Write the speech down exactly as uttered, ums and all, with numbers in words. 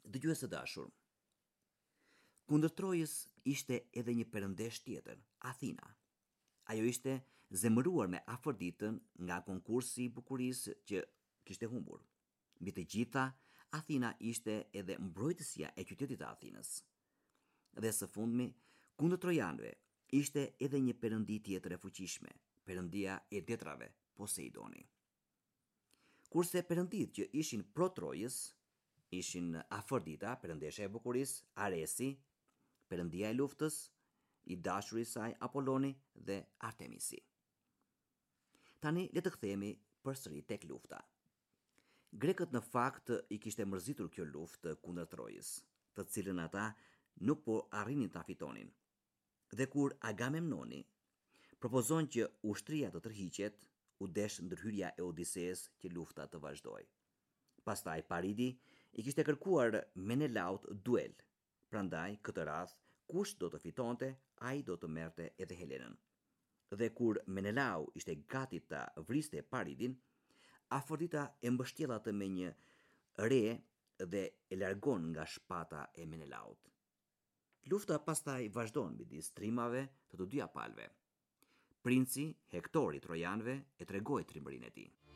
Dëgjues së dashur, kundër Trojës ishte edhe një perëndesh tjetër, Athina. Ajo ishte zemëruar me Afroditën nga konkursi i bukurisë që kishte humbur. Mbi të gjitha, Athina ishte edhe mbrojtësia e qytetit të Athinës. Dhe së fundmi, kundër trojanëve, ishte edhe një perëndi tjetër e fuqishme, perëndia e detrave, Poseidoni. Kurse perëndit që ishin pro Trojës ishin Afrodita, perëndesha e bukurisë, Aresi, perëndia e luftës, i dashuri i saj Apolloni dhe Artemisi. Tani le të kthehemi përsëri tek lufta. Grekët në fakt i kishte mërzitur kjo luftë kundër Trojës, të cilën ata nuk po arrinin ta fitonin. Dhe kur Agamemnoni propozon që ushtria të tërhiqet, u desh ndërhyrja e Odiseës që lufta të vazhdoj. Pastaj Paridi i kishte kërkuar Menelaut duel. Prandaj këtë radh kush do të fitonte, ai do të merrte edhe Helenën. Dhe kur Menelau ishte gati ta vriste Paridin, Afrodita e mbështjell atë me një re dhe e largon nga shpata e Menelaut. Lufta pastaj vazhdon midis trimave të të dyja palëve. Princi Hektori trojanëve e tregoi trimërinë e tij.